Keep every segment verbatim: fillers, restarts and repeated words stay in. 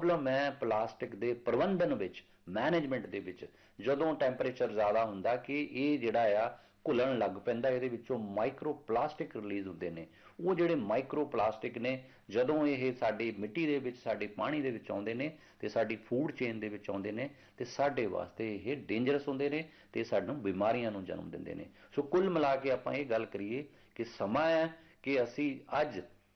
Problem ਹੈ plastic ਦੇ ਪ੍ਰਬੰਧਨ ਵਿੱਚ, ਮੈਨੇਜਮੈਂਟ ਦੇ ਵਿੱਚ। ਜਦੋਂ ਟੈਂਪਰੇਚਰ ਜ਼ਿਆਦਾ ਹੁੰਦਾ ਕਿ ਇਹ ਜਿਹੜਾ ਆ ਘੁਲਣ ਲੱਗ ਪੈਂਦਾ, ਇਹਦੇ ਵਿੱਚੋਂ ਮਾਈਕਰੋ ਪਲਾਸਟਿਕ ਰਿਲੀਜ਼ ਹੁੰਦੇ ਨੇ। ਉਹ ਜਿਹੜੇ ਮਾਈਕਰੋ ਪਲਾਸਟਿਕ ਨੇ ਜਦੋਂ ਇਹ ਸਾਡੀ ਮਿੱਟੀ ਦੇ ਵਿੱਚ, ਸਾਡੇ ਪਾਣੀ ਦੇ ਵਿੱਚ ਆਉਂਦੇ ਨੇ ਅਤੇ ਸਾਡੀ ਫੂਡ ਚੇਨ ਦੇ ਵਿੱਚ ਆਉਂਦੇ ਨੇ ਅਤੇ ਸਾਡੇ ਵਾਸਤੇ ਇਹ ਡੇਂਜਰਸ ਹੁੰਦੇ ਨੇ ਅਤੇ ਸਾਨੂੰ ਬਿਮਾਰੀਆਂ ਨੂੰ ਜਨਮ ਦਿੰਦੇ ਨੇ। ਸੋ ਕੁੱਲ ਮਿਲਾ ਕੇ ਆਪਾਂ ਇਹ ਗੱਲ ਕਰੀਏ ਕਿ ਸਮਾਂ ਹੈ ਕਿ ਅਸੀਂ ਅੱਜ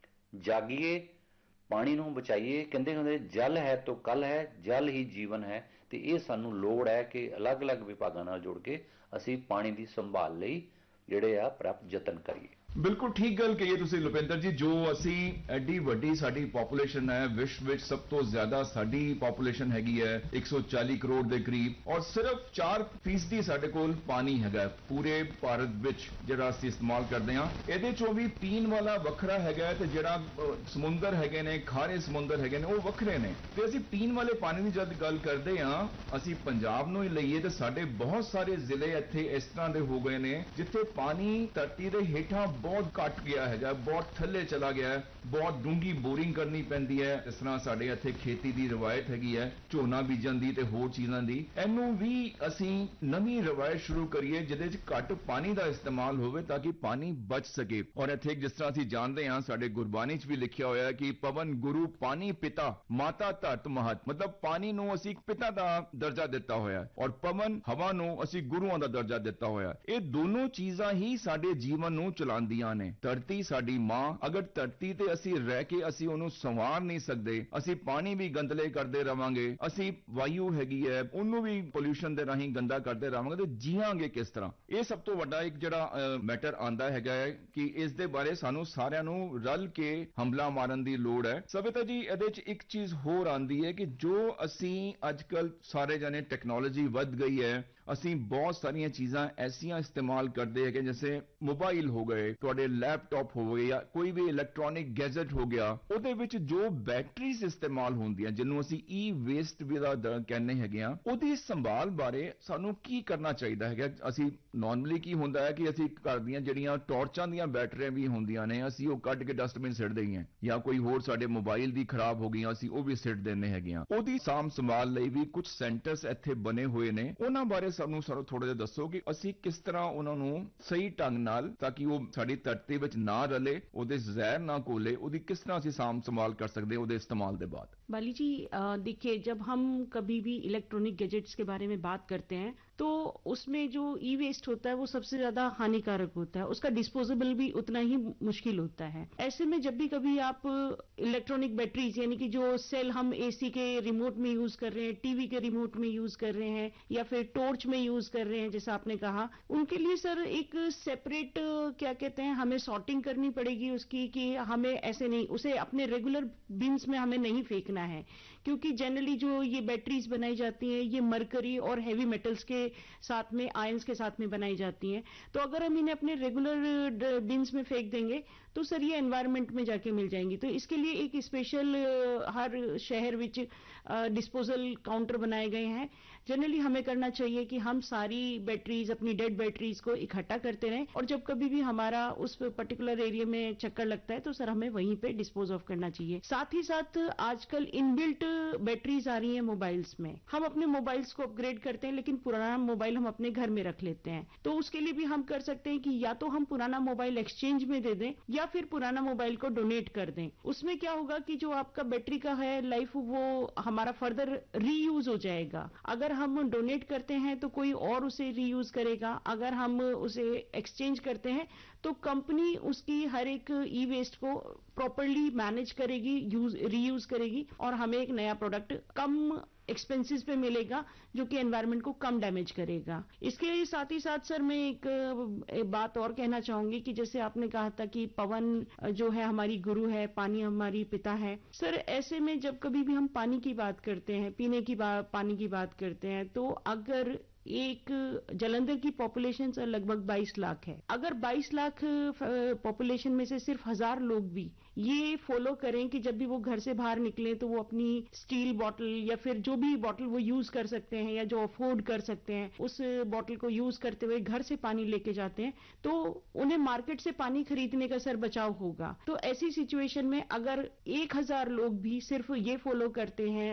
ਜਾਗੀਏ, ਪਾਣੀ ਨੂੰ ਬਚਾਈਏ। ਕਹਿੰਦੇ ਹੁੰਦੇ ਜਲ ਹੈ ਤੋ ਕੱਲ ਹੈ, ਜਲ ਹੀ ਜੀਵਨ ਹੈ। ਅਤੇ ਇਹ ਸਾਨੂੰ ਲੋੜ ਹੈ ਕਿ ਅਲੱਗ-ਅਲੱਗ ਵਿਭਾਗਾਂ ਨਾਲ ਜੁੜ ਕੇ ਅਸੀਂ ਪਾਣੀ ਦੀ ਸੰਭਾਲ ਲਈ ਜਿਹੜੇ ਆ ਪ੍ਰਾਪਤ ਯਤਨ ਕਰੀਏ। ਬਿਲਕੁਲ ਠੀਕ ਗੱਲ ਕਹੀਏ ਤੁਸੀਂ ਲੁਪਿੰਦਰ ਜੀ। ਜੋ ਅਸੀਂ ਐਡੀ ਵੱਡੀ ਸਾਡੀ ਪਾਪੂਲੇਸ਼ਨ ਹੈ, ਵਿਸ਼ਵ ਵਿੱਚ ਸਭ ਤੋਂ ਜ਼ਿਆਦਾ ਸਾਡੀ ਪਾਪੂਲੇਸ਼ਨ ਹੈਗੀ ਹੈ ਇੱਕ ਸੌ ਚਾਲੀ ਕਰੋੜ ਦੇ ਕਰੀਬ, ਔਰ ਸਿਰਫ ਚਾਰ ਫੀਸਦੀ ਸਾਡੇ ਕੋਲ ਪਾਣੀ ਹੈਗਾ ਪੂਰੇ ਭਾਰਤ ਵਿੱਚ ਜਿਹੜਾ ਅਸੀਂ ਇਸਤੇਮਾਲ ਕਰਦੇ ਹਾਂ। ਇਹਦੇ ਚੋਂ ਵੀ ਪੀਣ ਵਾਲਾ ਵੱਖਰਾ ਹੈਗਾ ਤੇ ਜਿਹੜਾ ਸਮੁੰਦਰ ਹੈਗੇ ਨੇ, ਖਾਰੇ ਸਮੁੰਦਰ ਹੈਗੇ ਨੇ, ਉਹ ਵੱਖਰੇ ਨੇ। ਤੇ ਅਸੀਂ ਪੀਣ ਵਾਲੇ ਪਾਣੀ ਦੀ ਜਦ ਗੱਲ ਕਰਦੇ ਹਾਂ, ਅਸੀਂ ਪੰਜਾਬ ਨੂੰ ਹੀ ਲਈਏ ਤੇ ਸਾਡੇ ਬਹੁਤ ਸਾਰੇ ਜ਼ਿਲ੍ਹੇ ਇੱਥੇ ਇਸ ਤਰ੍ਹਾਂ ਦੇ ਹੋ ਗਏ ਨੇ ਜਿੱਥੇ ਪਾਣੀ ਧਰਤੀ ਦੇ ਹੇਠਾਂ ਬਹੁਤ ਘਟ ਗਿਆ ਹੈਗਾ, ਬਹੁਤ ਥੱਲੇ ਚਲਾ ਗਿਆ ਹੈ, ਬਹੁਤ ਡੂੰਘੀ ਬੋਰਿੰਗ ਕਰਨੀ ਪੈਂਦੀ ਹੈ। ਇਸ ਤਰ੍ਹਾਂ ਸਾਡੇ ਇੱਥੇ ਖੇਤੀ ਦੀ ਰਵਾਇਤ ਹੈਗੀ ਹੈ ਝੋਨਾ ਬੀਜਣ ਦੀ ਤੇ ਹੋਰ ਚੀਜ਼ਾਂ ਦੀ। ਇਹਨੂੰ ਵੀ ਅਸੀਂ ਨਵੀਂ ਰਵਾਇਤ ਸ਼ੁਰੂ ਕਰੀਏ ਜਿਹਦੇ 'ਚ ਘੱਟ ਪਾਣੀ ਦਾ ਇਸਤੇਮਾਲ ਹੋਵੇ ਤਾਂ ਕਿ ਪਾਣੀ ਬਚ ਸਕੇ। ਔਰ ਇੱਥੇ ਜਿਸ ਤਰ੍ਹਾਂ ਅਸੀਂ ਜਾਣਦੇ ਹਾਂ ਸਾਡੇ ਗੁਰਬਾਣੀ 'ਚ ਵੀ ਲਿਖਿਆ ਹੋਇਆ ਹੈ ਕਿ ਪਵਨ ਗੁਰੂ ਪਾਣੀ ਪਿਤਾ ਮਾਤਾ ਧਰਤ ਮਹਤ, ਮਤਲਬ ਪਾਣੀ ਨੂੰ ਅਸੀਂ ਇੱਕ ਪਿਤਾ ਦਾ ਦਰਜਾ ਦਿੱਤਾ ਹੋਇਆ ਹੈ ਔਰ ਪਵਨ ਹਵਾ ਨੂੰ ਅਸੀਂ ਗੁਰੂਆਂ ਦਾ ਦਰਜਾ ਦਿੱਤਾ ਹੋਇਆ। ਇਹ ਦੋਨੋਂ ਚੀਜ਼ਾਂ ਹੀ ਸਾਡੇ ਜੀਵਨ ਨੂੰ ਚਲਾਉਂਦੀਆਂ ਨੇ। ਧਰਤੀ ਸਾਡੀ ਮਾਂ, ਅਗਰ ਧਰਤੀ ਤੇ ਅਸੀਂ ਰਹਿ ਕੇ ਅਸੀਂ ਉਹਨੂੰ ਸੰਵਾਰ ਨਹੀਂ ਸਕਦੇ, ਅਸੀਂ ਪਾਣੀ ਵੀ ਗੰਦਲੇ ਕਰਦੇ ਰਵਾਂਗੇ, ਅਸੀਂ ਵਾਯੂ ਹੈਗੀ ਹੈ ਉਹਨੂੰ ਵੀ ਪੋਲਿਊਸ਼ਨ ਦੇ ਰਾਹੀਂ ਗੰਦਾ ਕਰਦੇ ਰਵਾਂਗੇ ਤੇ ਜੀਵਾਂਗੇ ਕਿਸ ਤਰ੍ਹਾਂ? ਇਹ ਸਭ ਤੋਂ ਵੱਡਾ ਇੱਕ ਜਿਹੜਾ ਮੈਟਰ ਆਂਦਾ ਹੈਗਾ ਹੈ ਕਿ ਇਸ ਦੇ ਬਾਰੇ ਸਾਨੂੰ ਸਾਰਿਆਂ ਨੂੰ ਰਲ ਕੇ ਹਮਲਾ ਮਾਰਨ ਦੀ ਲੋੜ ਹੈ। ਸਵਿਤਾ ਜੀ, ਇਹਦੇ 'ਚ ਇੱਕ ਚੀਜ਼ ਹੋਰ ਆਂਦੀ ਹੈ ਕਿ ਜੋ ਅਸੀਂ ਅੱਜ ਕੱਲ ਸਾਰੇ ਜਾਣੇ ਟੈਕਨੋਲੋਜੀ ਵੱਧ ਗਈ ਹੈ, ਅਸੀਂ ਬਹੁਤ ਸਾਰੀਆਂ ਚੀਜ਼ਾਂ ਐਸੀਆਂ ਇਸਤੇਮਾਲ ਕਰਦੇ ਹੈਗੇ ਜਿਵੇਂ ਮੋਬਾਈਲ ਹੋ ਗਏ, ਤੁਹਾਡੇ ਲੈਪਟਾਪ ਹੋ ਗਏ ਜਾਂ ਕੋਈ ਵੀ ਇਲੈਕਟ੍ਰੋਨਿਕ ਗੈਜਟ ਹੋ ਗਿਆ, ਉਹਦੇ ਵਿੱਚ ਜੋ ਬੈਟਰੀਜ਼ ਇਸਤੇਮਾਲ ਹੁੰਦੀਆਂ ਜਿਹਨੂੰ ਅਸੀਂ ਈ ਵੇਸਟ ਵੀ ਦਾ ਕਹਿੰਦੇ ਹੈਗੇ ਆ, ਉਹਦੀ ਸੰਭਾਲ ਬਾਰੇ ਸਾਨੂੰ ਕੀ ਕਰਨਾ ਚਾਹੀਦਾ ਹੈਗਾ? ਅਸੀਂ ਨਾਰਮਲੀ ਕੀ ਹੁੰਦਾ ਹੈ ਕਿ ਅਸੀਂ ਘਰ ਦੀਆਂ ਜਿਹੜੀਆਂ ਟਾਰਚਾਂ ਦੀਆਂ ਬੈਟਰੀਆਂ ਵੀ ਹੁੰਦੀਆਂ ਨੇ ਅਸੀਂ ਉਹ ਕੱਢ ਕੇ ਡਸਟਬਿਨ ਸਿੱਟ ਦਈਏ, ਜਾਂ ਕੋਈ ਹੋਰ ਸਾਡੇ ਮੋਬਾਈਲ ਦੀ ਖਰਾਬ ਹੋ ਗਈਆਂ ਅਸੀਂ ਉਹ ਵੀ ਸਿੱਟ ਦਿੰਦੇ ਹੈਗੇ ਆ। ਉਹਦੀ ਸਾਂਭ ਸੰਭਾਲ ਲਈ ਵੀ ਕੁਝ ਸੈਂਟਰਸ ਇੱਥੇ ਬਣੇ ਹੋਏ ਨੇ, ਉਹਨਾਂ ਬਾਰੇ ਸਾਨੂੰ ਸਾਨੂੰ ਥੋੜਾ ਜਿਹਾ ਦੱਸੋ ਕਿ ਅਸੀਂ ਕਿਸ ਤਰ੍ਹਾਂ ਉਹਨਾਂ ਨੂੰ ਸਹੀ ਢੰਗ ਨਾਲ, ਤਾਂ ਕਿ ਉਹ ਸਾਡੀ ਧਰਤੀ ਵਿੱਚ ਨਾ ਰਲੇ, ਉਹਦੇ ਜ਼ਹਿਰ ना कोले, उसकी किस तरह से साम संभाल कर सकते हैं इस्तेमाल के बाद? बाली जी देखिए, जब हम कभी भी इलेक्ट्रॉनिक गैजेट्स के बारे में बात करते हैं तो उसमें जो ई वेस्ट होता है वो सबसे ज्यादा हानिकारक होता है, उसका डिस्पोजेबल भी उतना ही मुश्किल होता है। ऐसे में जब भी कभी आप इलेक्ट्रॉनिक बैटरीज यानी कि जो सेल हम एसी के रिमोट में यूज कर रहे हैं, टीवी के रिमोट में यूज कर रहे हैं या फिर टॉर्च में यूज कर रहे हैं जैसा आपने कहा, उनके लिए सर एक सेपरेट क्या कहते हैं हमें सॉर्टिंग करनी पड़ेगी उसकी, कि हमें ऐसे नहीं, उसे अपने रेगुलर बिन्स में हमें नहीं फेंकना है, क्योंकि जनरली जो ये बैटरीज बनाई जाती हैं ये मरकरी और हैवी मेटल्स के साथ में, आयंस के साथ में बनाई जाती हैं। तो अगर हम इन्हें अपने रेगुलर बिन्स में फेंक देंगे तो सर ये एनवायरनमेंट में जाके मिल जाएंगी। तो इसके लिए एक स्पेशल हर शहर विच डिस्पोजल काउंटर बनाए गए हैं। जनरली हमें करना चाहिए कि हम सारी बैटरीज, अपनी डेड बैटरीज को इकट्ठा करते रहें और जब कभी भी हमारा उस पर्टिकुलर एरिया में चक्कर लगता है तो सर हमें वहीं पे डिस्पोज ऑफ करना चाहिए। साथ ही साथ आजकल इनबिल्ट बैटरीज आ रही हैं मोबाइल्स में, हम अपने मोबाइल्स को अपग्रेड करते हैं लेकिन पुराना मोबाइल हम अपने घर में रख लेते हैं। तो उसके लिए भी हम कर सकते हैं कि या तो हम पुराना मोबाइल एक्सचेंज में दे दें या फिर पुराना मोबाइल को डोनेट कर दें। उसमें क्या होगा कि जो आपका बैटरी का है लाइफ वो हमारा फर्दर रीयूज हो जाएगा। अगर हम डोनेट करते हैं तो कोई और उसे रीयूज करेगा, अगर हम उसे एक्सचेंज करते हैं तो कंपनी उसकी हर एक ई वेस्ट को प्रॉपर्ली मैनेज करेगी, यूज रीयूज करेगी और हमें एक नया प्रोडक्ट कम एक्सपेंसेस पे मिलेगा जो कि एनवायरनमेंट को कम डैमेज करेगा। इसके साथ ही साथ सर मैं एक, एक बात और कहना चाहूंगी कि जैसे आपने कहा था कि पवन जो है हमारी गुरु है, पानी हमारी पिता है। सर ऐसे में जब कभी भी हम पानी की बात करते हैं, पीने की बात, पानी की बात करते हैं, तो अगर एक जलंधर की पॉपुलेशन सर लगभग बाईस लाख है, अगर बाईस लाख पॉपुलेशन में से सिर्फ हजार लोग भी ये फॉलो करें कि जब भी वो घर से बाहर निकले तो वो अपनी स्टील बॉटल या फिर जो भी बॉटल वो यूज कर सकते हैं या जो अफोर्ड कर सकते हैं उस बॉटल को यूज करते हुए घर से पानी लेके जाते हैं तो उन्हें मार्केट से पानी खरीदने का सर बचाव होगा। तो ऐसी सिचुएशन में अगर एक हजार लोग भी सिर्फ ये फॉलो करते हैं